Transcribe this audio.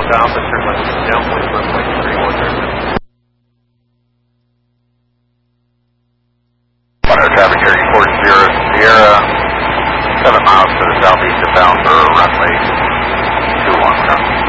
south and turn left downwind runway 31. Air traffic here, 40 Sierra, 7 miles to the southeast of bound for runway 21 cross.